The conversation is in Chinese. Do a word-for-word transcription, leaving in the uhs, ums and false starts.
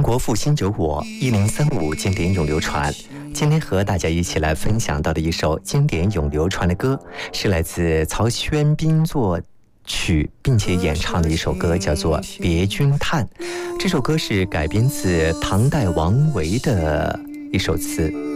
国复兴有我，一零三五经典永流传。今天和大家一起来分享到的一首经典永流传的歌，是来自曹轩宾作曲并且演唱的一首歌，叫做《别君叹》。这首歌是改编自唐代王维的一首词。